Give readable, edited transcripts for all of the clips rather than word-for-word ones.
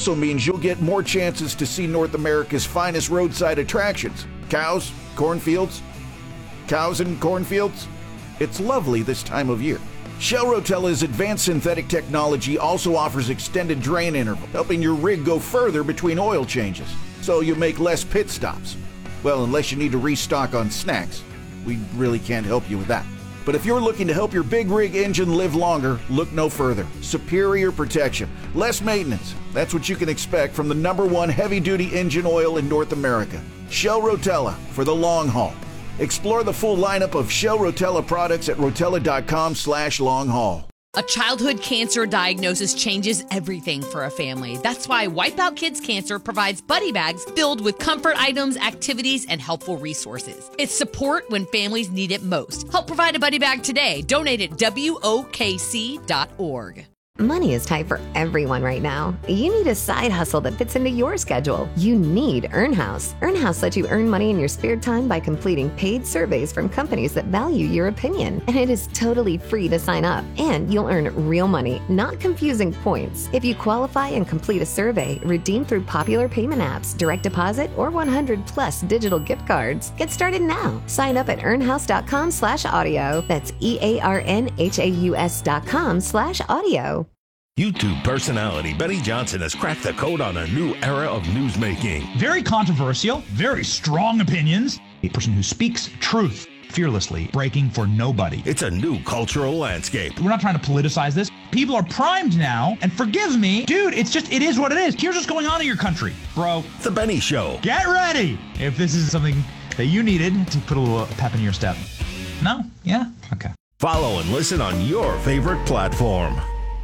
also means you'll get more chances to see North America's finest roadside attractions. Cows, cornfields. Cows and cornfields. It's lovely this time of year. Shell Rotella's advanced synthetic technology also offers extended drain interval, helping your rig go further between oil changes, so you make less pit stops. Well, unless you need to restock on snacks. We really can't help you with that. But if you're looking to help your big rig engine live longer, look no further. Superior protection, less maintenance. That's what you can expect from the #1 heavy-duty engine oil in North America. Shell Rotella, for the long haul. Explore the full lineup of Shell Rotella products at rotella.com/long-haul. A childhood cancer diagnosis changes everything for a family. That's why Wipeout Kids Cancer provides buddy bags filled with comfort items, activities, and helpful resources. It's support when families need it most. Help provide a buddy bag today. Donate at WOKC.org. Money is tight for everyone right now. You need a side hustle that fits into your schedule. You need EarnHouse. EarnHouse lets you earn money in your spare time by completing paid surveys from companies that value your opinion. And it is totally free to sign up. And you'll earn real money, not confusing points. If you qualify and complete a survey, redeem through popular payment apps, direct deposit, or 100+ digital gift cards. Get started now. Sign up at earnhouse.com/audio. That's EARNHAUS.com/audio. YouTube personality Benny Johnson has cracked the code on a new era of newsmaking. Very controversial, very strong opinions. A person who speaks truth fearlessly, breaking for nobody. It's a new cultural landscape. We're not trying to politicize this. People are primed now, and forgive me, dude, it is what it is. Here's what's going on in your country, bro. The Benny Show. Get ready if this is something that you needed to put a little pep in your step. No? Yeah? Okay. Follow and listen on your favorite platform.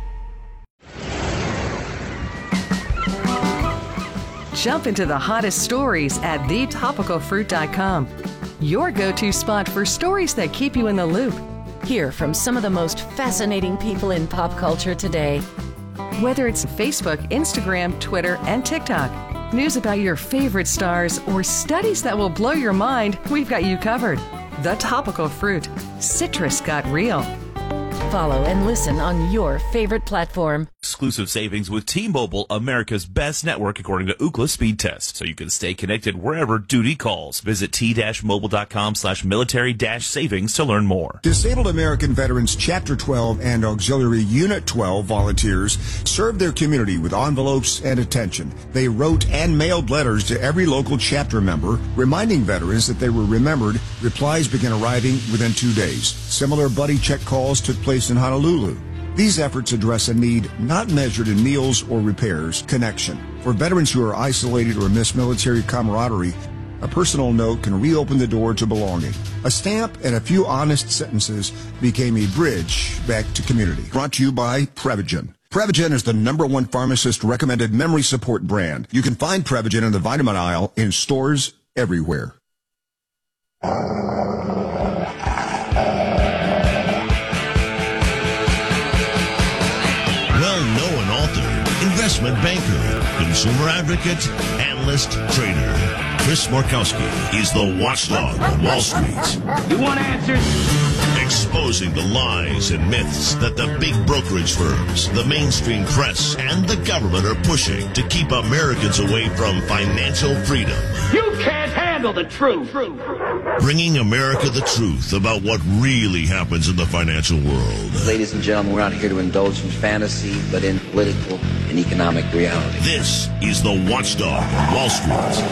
Jump into the hottest stories at thetopicalfruit.com. Your go-to spot for stories that keep you in the loop. Hear from some of the most fascinating people in pop culture today. Whether it's Facebook, Instagram, Twitter, and TikTok, news about your favorite stars, or studies that will blow your mind, we've got you covered. The Topical Fruit. Citrus got real. Follow and listen on your favorite platform. Exclusive savings with T-Mobile, America's best network according to Ookla speed test, so you can stay connected wherever duty calls. Visit t-mobile.com/military-savings to learn more. Disabled American Veterans Chapter 12 and Auxiliary Unit 12 volunteers served their community with envelopes and attention. They wrote and mailed letters to every local chapter member, reminding veterans that they were remembered. Replies began arriving within 2 days. Similar buddy check calls took place in Honolulu. These efforts address a need not measured in meals or repairs, connection. For veterans who are isolated or miss military camaraderie, a personal note can reopen the door to belonging. A stamp and a few honest sentences became a bridge back to community. Brought to you by Prevagen. Prevagen is the #1 pharmacist-recommended memory support brand. You can find Prevagen in the vitamin aisle in stores everywhere. Well-known author, investment banker, consumer advocate, analyst, trader. Chris Markowski is the watchdog on Wall Street. You want answers? Exposing the lies and myths that the big brokerage firms, the mainstream press, and the government are pushing to keep Americans away from financial freedom. You can't handle the truth. Bringing America the truth about what really happens in the financial world. Ladies and gentlemen, we're not here to indulge in fantasy, but in political and economic reality. This is the Watchdog on Wall Street.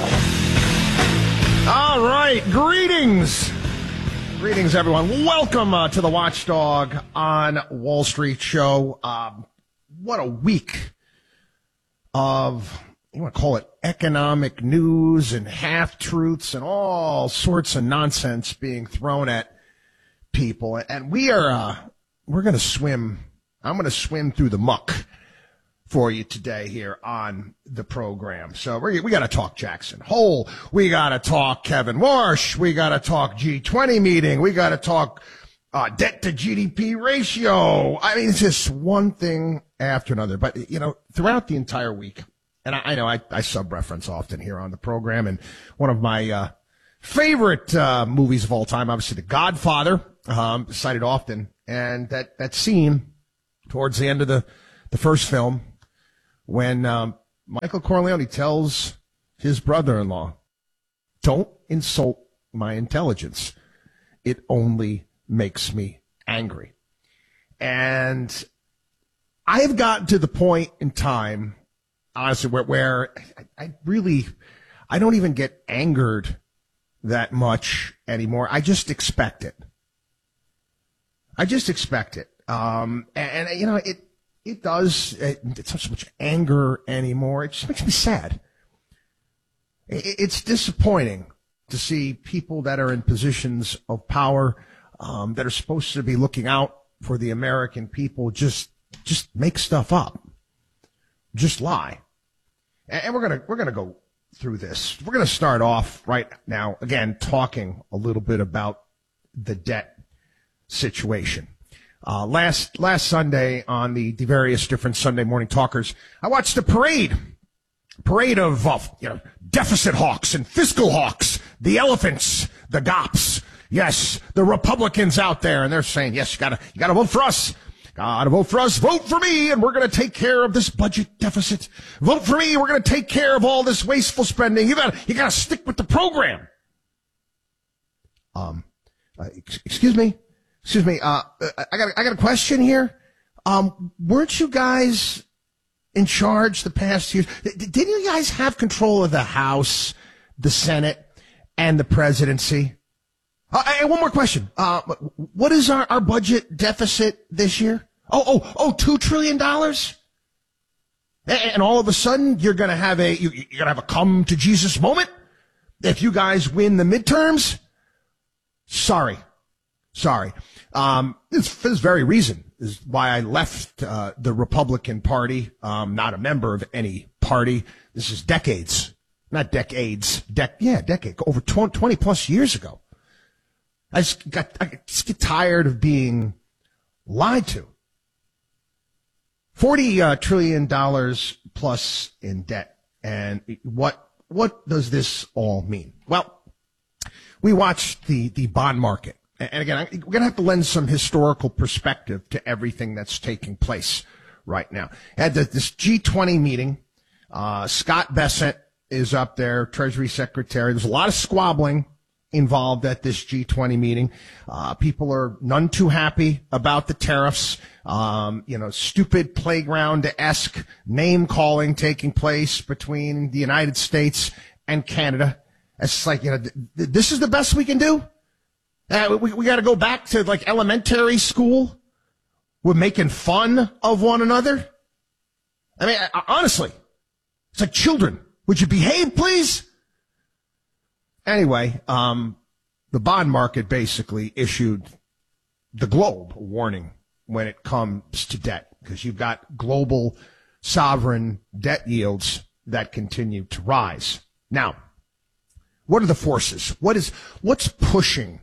All right, greetings. Greetings, everyone. Welcome to the Watchdog on Wall Street show. What a week of, you want to call it economic news and half-truths and all sorts of nonsense being thrown at people. And we're going to swim. I'm going to swim through the muck for you today here on the program. So we got to talk Jackson Hole. We got to talk Kevin Warsh. We got to talk G20 meeting. We got to talk debt to GDP ratio. I mean, it's just one thing after another. But, you know, throughout the entire week, and I know I sub-reference often here on the program, and one of my favorite movies of all time, obviously The Godfather, cited often, and that scene towards the end of the first film, when Michael Corleone tells his brother-in-law, don't insult my intelligence. It only makes me angry. And I have gotten to the point in time, honestly, where I don't even get angered that much anymore. I just expect it. And you know, it's not so much anger anymore. It just makes me sad. It's disappointing to see people that are in positions of power, that are supposed to be looking out for the American people, just make stuff up, just lie. And we're gonna go through this. We're gonna start off right now, again, talking a little bit about the debt situation. Last Sunday on the various different Sunday morning talkers, I watched a parade of deficit hawks and fiscal hawks, the elephants, the gops. Yes, the Republicans out there, and they're saying, yes, you gotta vote for us. Gotta vote for us. Vote for me, and we're gonna take care of this budget deficit. Vote for me, we're gonna take care of all this wasteful spending. You gotta stick with the program. Excuse me. I got a question here. Weren't you guys in charge the past years? Didn't you guys have control of the House, the Senate, and the presidency? And one more question. What is our budget deficit this year? $2 trillion? And all of a sudden you're gonna have a come to Jesus moment if you guys win the midterms? Sorry. This very reason is why I left the Republican Party. Not a member of any party. This is decades, not decades. Decade, over 20 plus years ago. I just get tired of being lied to. $40 trillion plus in debt, and what does this all mean? Well, we watched the bond market. And again, we're going to have to lend some historical perspective to everything that's taking place right now. Had this G20 meeting. Scott Bessent is up there, Treasury Secretary. There's a lot of squabbling involved at this G20 meeting. People are none too happy about the tariffs. Stupid playground-esque name calling taking place between the United States and Canada. It's like, this is the best we can do? We got to go back to like elementary school. We're making fun of one another. I mean, honestly, it's like children. Would you behave, please? Anyway, the bond market basically issued the globe a warning when it comes to debt, because you've got global sovereign debt yields that continue to rise. Now, what are the forces? What's pushing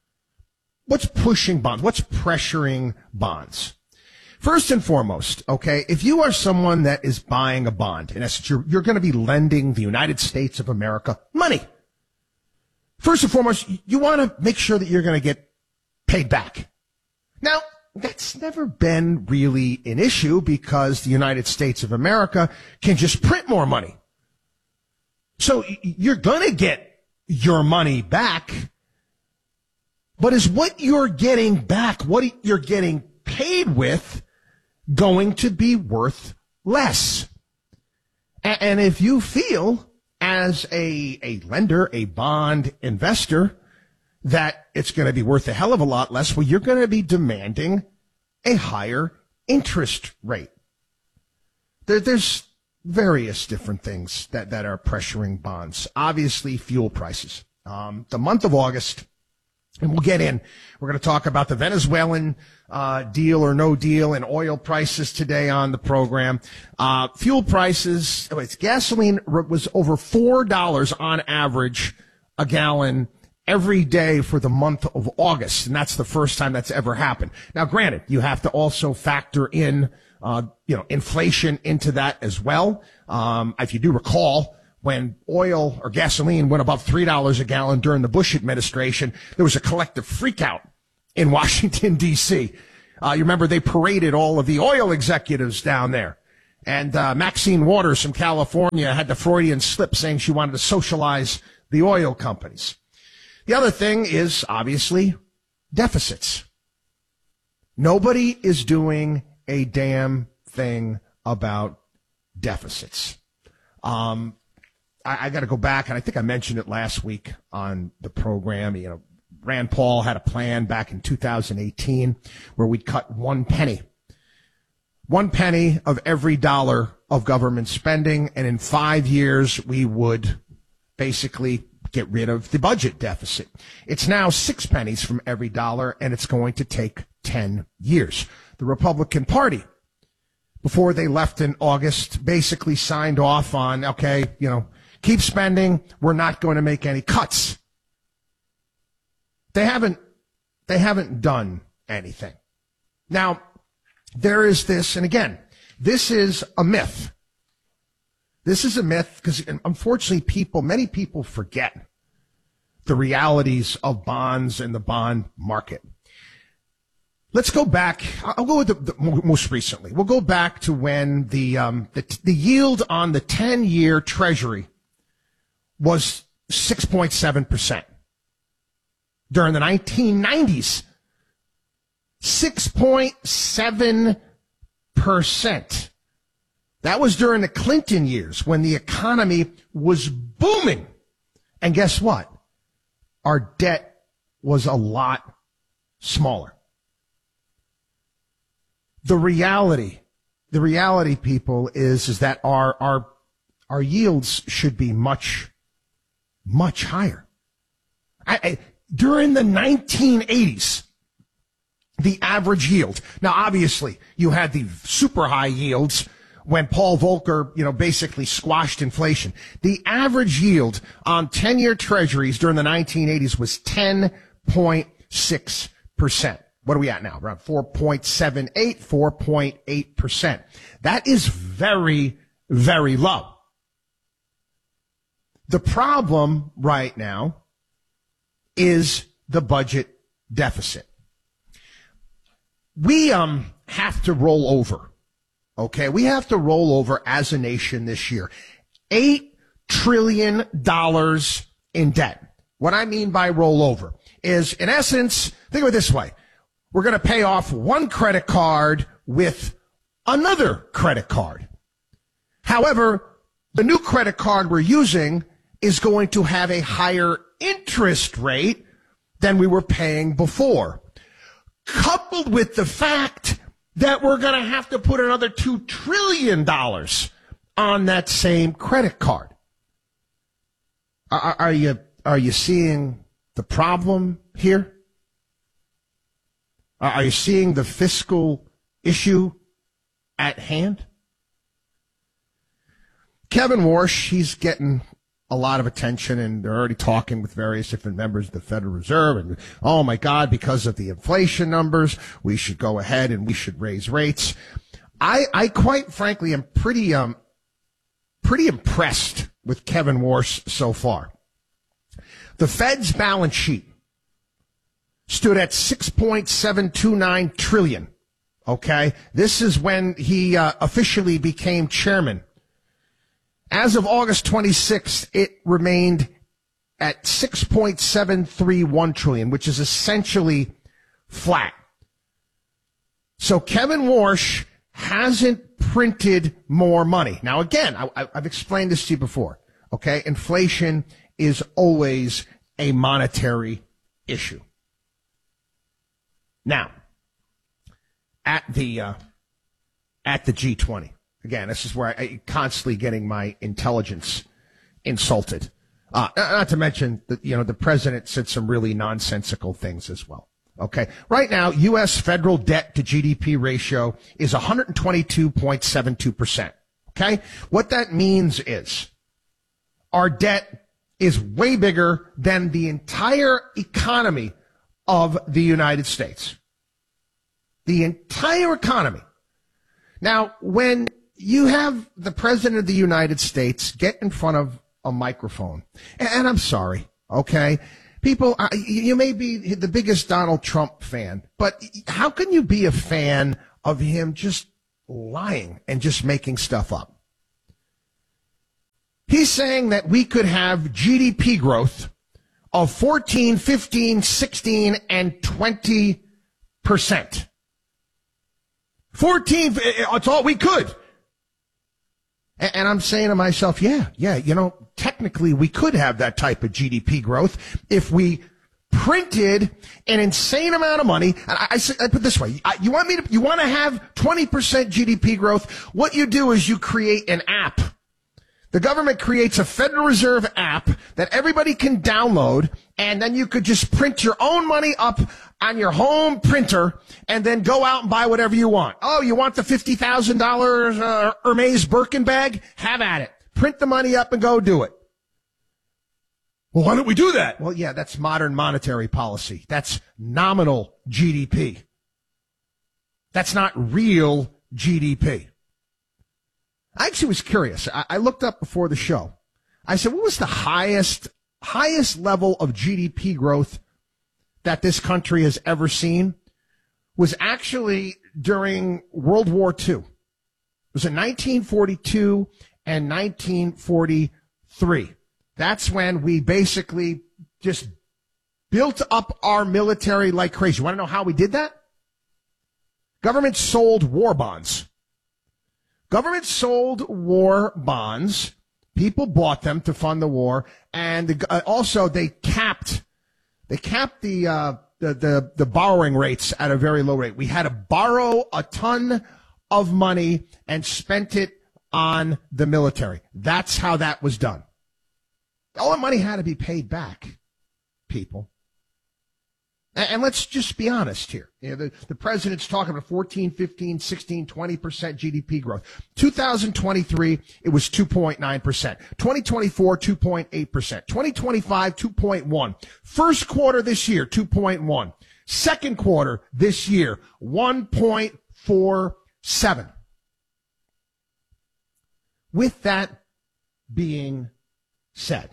bonds? What's pressuring bonds? First and foremost, okay, if you are someone that is buying a bond, in essence, you're going to be lending the United States of America money. First and foremost, you want to make sure that you're going to get paid back. Now, that's never been really an issue because the United States of America can just print more money. So you're going to get your money back. But is what you're getting back, what you're getting paid with, going to be worth less? And if you feel, as a lender, a bond investor, that it's going to be worth a hell of a lot less, well, you're going to be demanding a higher interest rate. There's various different things that are pressuring bonds. Obviously, fuel prices. The month of August, and we'll get in. We're going to talk about the Venezuelan deal or no deal and oil prices today on the program. Fuel prices, gasoline was over $4 on average a gallon every day for the month of August, and that's the first time that's ever happened. Now, granted, you have to also factor in, inflation into that as well. If you do recall, when oil or gasoline went above $3 a gallon during the Bush administration, there was a collective freakout in Washington, D.C. You remember they paraded all of the oil executives down there. And Maxine Waters from California had the Freudian slip saying she wanted to socialize the oil companies. The other thing is, obviously, deficits. Nobody is doing a damn thing about deficits. I got to go back, and I think I mentioned it last week on the program. You know, Rand Paul had a plan back in 2018 where we'd cut 1 penny. 1 penny of every dollar of government spending, and in 5 years we would basically get rid of the budget deficit. It's now 6 pennies from every dollar, and it's going to take 10 years. The Republican Party, before they left in August, basically signed off on, okay, keep spending. We're not going to make any cuts. They haven't done anything. Now, there is this, and again, this is a myth. This is a myth because, unfortunately, many people forget the realities of bonds and the bond market. Let's go back. I'll go with the most recently. We'll go back to when the yield on the 10-year Treasury was 6.7%. During the 1990s, 6.7%. That was during the Clinton years when the economy was booming. And guess what? Our debt was a lot smaller. The reality, people, is that our yields should be much, much higher. During the 1980s, the average yield. Now, obviously, you had the super high yields when Paul Volcker, basically squashed inflation. The average yield on 10-year treasuries during the 1980s was 10.6%. What are we at now? Around 4.78, 4.8%. That is very, very low. The problem right now is the budget deficit. We have to roll over. Okay, we have to roll over as a nation this year. $8 trillion in debt. What I mean by roll over is, in essence, think of it this way. We're going to pay off one credit card with another credit card. However, the new credit card we're using is going to have a higher interest rate than we were paying before, coupled with the fact that we're going to have to put another $2 trillion on that same credit card. Are you seeing the problem here? Are you seeing the fiscal issue at hand? Kevin Warsh, he's getting a lot of attention, and they're already talking with various different members of the Federal Reserve. And, oh, my God, because of the inflation numbers, we should go ahead and we should raise rates. I quite frankly am pretty impressed with Kevin Warsh so far. The Fed's balance sheet stood at $6.729 trillion. Okay? This is when he officially became chairman. As of August 26th, it remained at $6.731 trillion, which is essentially flat. So Kevin Warsh hasn't printed more money. Now, again, I've explained this to you before. Okay? Inflation is always a monetary issue. Now, at the G20. Again, this is where I constantly getting my intelligence insulted. Not to mention that, the president said some really nonsensical things as well. Okay. Right now, U.S. federal debt to GDP ratio is 122.72%. Okay. What that means is our debt is way bigger than the entire economy of the United States. The entire economy. Now, when you have the president of the United States get in front of a microphone, and I'm sorry, okay? People, you may be the biggest Donald Trump fan, but how can you be a fan of him just lying and just making stuff up. He's saying that we could have GDP growth of 14, 15, 16, and 20%. 14, it's all we could. And I'm saying to myself, yeah, technically we could have that type of GDP growth if we printed an insane amount of money. And I put it this way, you want to have 20% GDP growth? What you do is you create an app. The government creates a Federal Reserve app that everybody can download, and then you could just print your own money up on your home printer and then go out and buy whatever you want. Oh, you want the $50,000 Hermes Birkin bag? Have at it. Print the money up and go do it. Well, why don't we do that? Well, yeah, that's modern monetary policy. That's nominal GDP. That's not real GDP. I actually was curious. I looked up before the show. I said, what was the highest level of GDP growth that this country has ever seen? Was actually during World War II. It was in 1942 and 1943. That's when we basically just built up our military like crazy. You want to know how we did that? Government sold war bonds. Government sold war bonds. People bought them to fund the war, and also they capped the borrowing rates at a very low rate. We had to borrow a ton of money and spent it on the military. That's how that was done. All the money had to be paid back, people. And let's just be honest here. You know, the president's talking about 14, 15, 16, 20% GDP growth. 2023, it was 2.9%. 2024, 2.8%. 2025, 2.1%. First quarter this year, 2.1%. Second quarter this year, 1.47%. With that being said,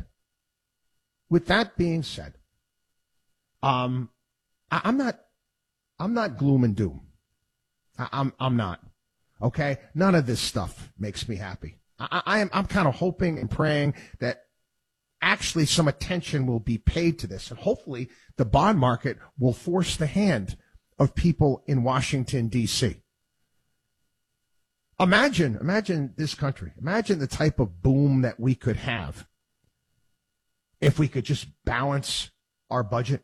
I'm not gloom and doom. I'm not. Okay? None of this stuff makes me happy. I'm kind of hoping and praying that actually some attention will be paid to this, and hopefully the bond market will force the hand of people in Washington, D.C. Imagine this country. Imagine the type of boom that we could have if we could just balance our budget.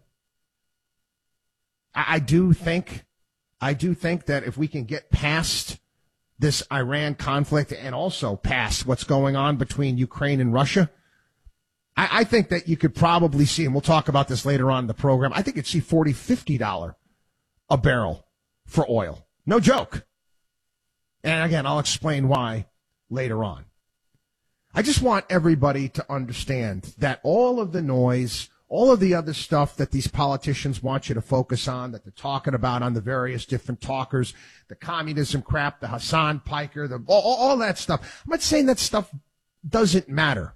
I do think that if we can get past this Iran conflict and also past what's going on between Ukraine and Russia, I think that you could probably see, and we'll talk about this later on in the program, I think you'd see $40, $50 a barrel for oil. No joke. And again, I'll explain why later on. I just want everybody to understand that all of the noise, all of the other stuff that these politicians want you to focus on, that they're talking about on the various different talkers, the communism crap, the Hassan Piker, all that stuff. I'm not saying that stuff doesn't matter.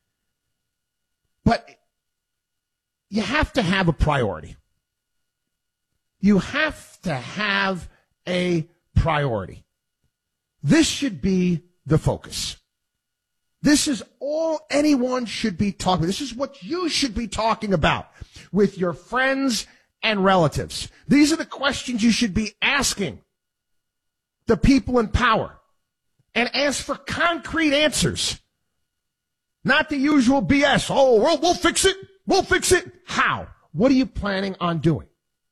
But you have to have a priority. You have to have a priority. This should be the focus. This is all anyone should be talking about. This is what you should be talking about with your friends and relatives. These are the questions you should be asking the people in power, and ask for concrete answers. Not the usual BS. Oh, we'll fix it. We'll fix it. How? What are you planning on doing?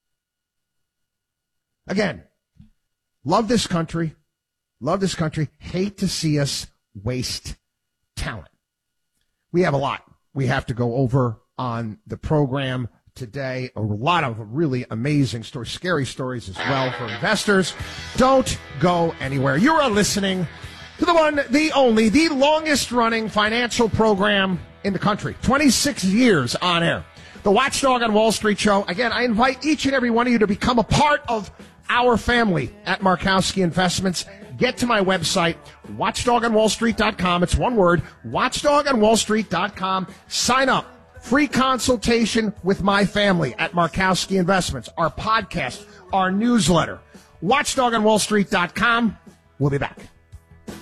Again, love this country. Love this country. Hate to see us waste talent. We have a lot we have to go over on the program today. A lot of really amazing stories, scary stories as well for investors. Don't go anywhere. You are listening to the one, the only, the longest running financial program in the country. 26 years on air. The Watchdog on Wall Street show. Again, I invite each and every one of you to become a part of our family at Markowski Investments. Get to my website, watchdogonwallstreet.com. It's one word, watchdogonwallstreet.com. Sign up. Free consultation with my family at Markowski Investments. Our podcast, our newsletter, watchdogonwallstreet.com. We'll be back.